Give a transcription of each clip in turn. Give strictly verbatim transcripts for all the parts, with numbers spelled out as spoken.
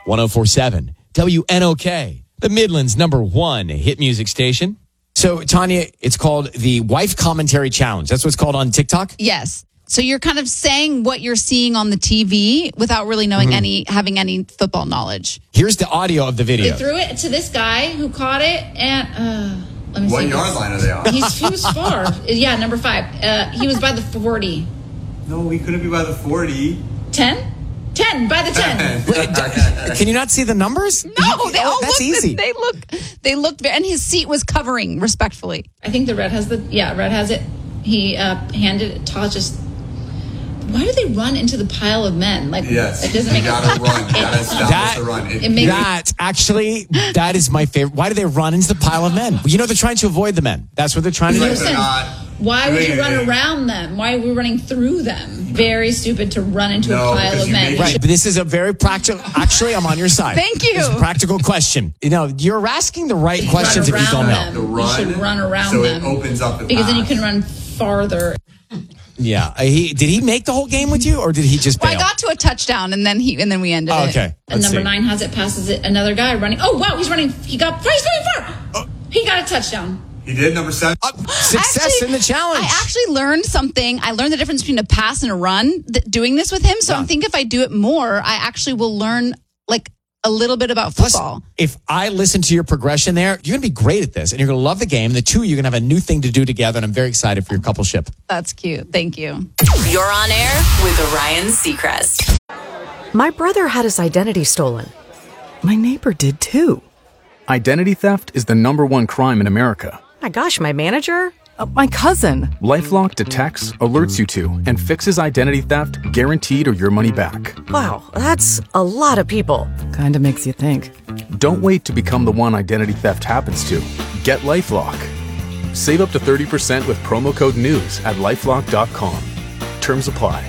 one oh four point seven W N O K, the Midland's number one hit music station. So, Tanya, it's called the Wife Commentary Challenge. That's what it's called on TikTok? Yes. So you're kind of saying what you're seeing on the T V without really knowing mm-hmm. any, having any football knowledge. Here's the audio of the video. They threw it to this guy who caught it, and uh, let me what see. What yard line are they on? He's, he was far. Yeah, number five. Uh, he was by the forty. No, he couldn't be by the forty. ten? ten, by the ten. Wait, can you not see the numbers? No, they all That's look, easy. They look, they looked, and his seat was covering, respectfully. I think the red has the, yeah, red has it. He uh, handed it, Todd just, why do they run into the pile of men? Like, yes, it doesn't you make gotta sense. run. You gotta establish that, the run. It, it makes that, actually, that is my favorite. Why do they run into the pile of men? You know, they're trying to avoid the men. That's what they're trying to do. Listen, why would you run it. around them? Why are we running through them? Very stupid to run into no, a pile of men. Right, but this is a very practical, actually, I'm on your side. Thank you. It's a practical question. You know, you're asking the right you questions if you don't know. The run, you should run around so them. it opens up the Because path. then you can run farther. Yeah, he did he make the whole game with you, or did he just bail? Well, I got to a touchdown, and then he and then we ended oh, it. okay. And Let's number see. nine has it, passes it. Another guy running. Oh, wow, he's running. He got, he's running far. Oh. He got a touchdown. He did, number seven. Uh, success Actually, in the challenge. I actually learned something. I learned the difference between a pass and a run th- doing this with him. So Yeah. I think if I do it more, I actually will learn like a little bit about Plus, football. if I listen to your progression there, you're going to be great at this, and you're going to love the game. The two of you are going to have a new thing to do together, and I'm very excited for your coupleship. That's cute. Thank you. You're on air with Ryan Seacrest. My brother had his identity stolen. My neighbor did too. Identity theft is the number one crime in America. My gosh, my manager? Uh, my cousin. LifeLock detects, alerts you to, and fixes identity theft guaranteed or your money back. Wow, that's a lot of people. Kinda makes you think. Don't wait to become the one identity theft happens to. Get LifeLock. Save up to thirty percent with promo code NEWS at lifelock dot com. Terms apply.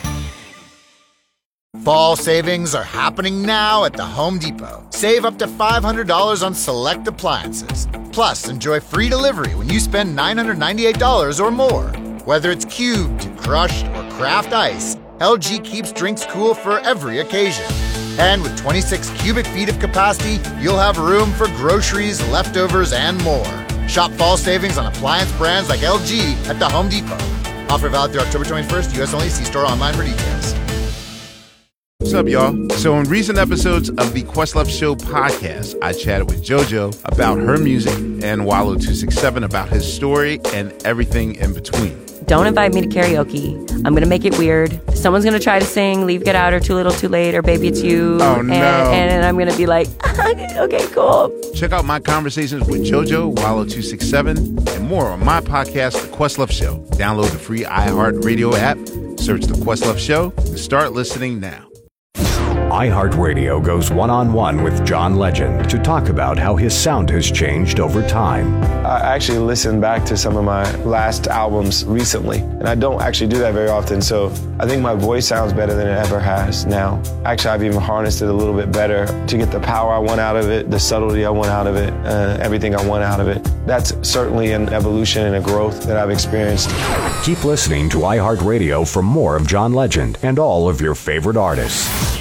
Fall savings are happening now at the Home Depot. Save up to five hundred dollars on select appliances. Plus, enjoy free delivery when you spend nine hundred ninety-eight dollars or more. Whether it's cubed, crushed, or craft ice, L G keeps drinks cool for every occasion. And with twenty-six cubic feet of capacity, you'll have room for groceries, leftovers, and more. Shop fall savings on appliance brands like L G at the Home Depot. Offer valid through October twenty-first, U S only. See store online for details. What's up, y'all? So in recent episodes of the Questlove Show podcast, I chatted with JoJo about her music and Wallow two sixty-seven about his story and everything in between. Don't invite me to karaoke. I'm going to make it weird. Someone's going to try to sing Leave, Get Out, or Too Little, Too Late, or Baby It's You. Oh, no. And, and I'm going to be like, okay, cool. Check out my conversations with JoJo, Wallow two sixty-seven, and more on my podcast, The Questlove Show. Download the free iHeartRadio app, search The Questlove Show, and start listening now. iHeartRadio goes one-on-one with John Legend to talk about how his sound has changed over time. I actually listened back to some of my last albums recently, and I don't actually do that very often, so I think my voice sounds better than it ever has now. Actually, I've even harnessed it a little bit better to get the power I want out of it, the subtlety I want out of it, uh, everything I want out of it. That's certainly an evolution and a growth that I've experienced. Keep listening to iHeartRadio for more of John Legend and all of your favorite artists.